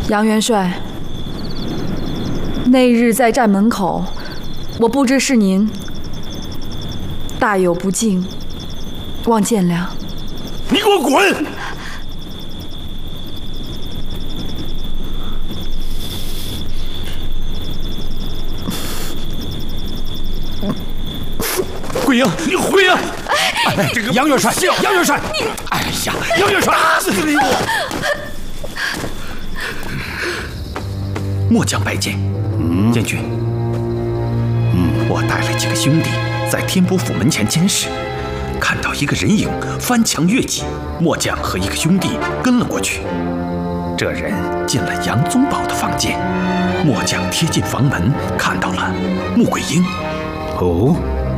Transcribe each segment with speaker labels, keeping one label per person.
Speaker 1: 杨元帅，那日在站门口，我不知是您，大有不敬，望见谅。
Speaker 2: 你给我滚！桂英，你回来！哎，这个杨元帅，杨元帅，哎呀，杨元帅，打死你我！
Speaker 3: 末将拜见，监军。我带了几个兄弟在天波府门前监视，看到一个人影翻墙越脊，末将和一个兄弟跟了过去。这人进了杨宗保的房间，末将贴近房门，看到了穆桂英。
Speaker 2: 哦。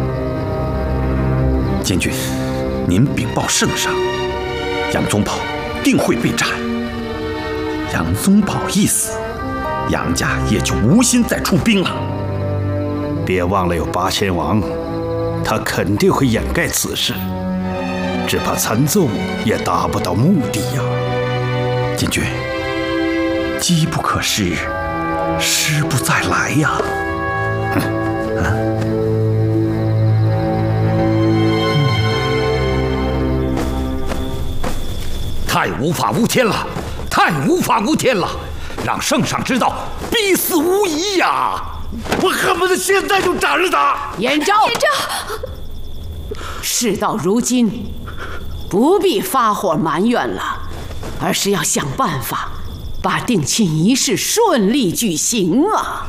Speaker 3: 监军，您禀报圣上，杨宗保定会被斩。杨宗保一死，杨家也就无心再出兵了。
Speaker 2: 别忘了有八仙王，他肯定会掩盖此事，只怕参奏也达不到目的呀。
Speaker 3: 监军，机不可失，失不再来呀。
Speaker 4: 太无法无天了，太无法无天了！让圣上知道，必死无疑呀！
Speaker 2: 我恨不得现在就斩了他！
Speaker 5: 延昭，事到如今，不必发火埋怨了，而是要想办法把定亲仪式顺利举行啊！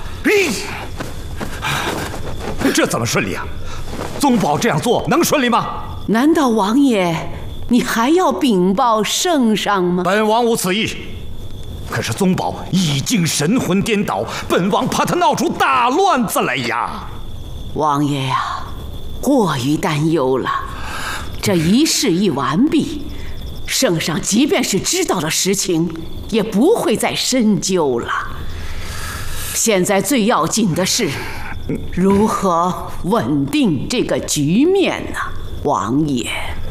Speaker 4: 这怎么顺利啊？宗保这样做能顺利吗？
Speaker 5: 难道王爷你还要禀报圣上吗？
Speaker 4: 本王无此意。可是宗保已经神魂颠倒，本王怕他闹出大乱子来呀！
Speaker 5: 王爷呀，过于担忧了。这仪式一完毕，圣上即便是知道了实情，也不会再深究了。现在最要紧的是，如何稳定这个局面呢？王爷。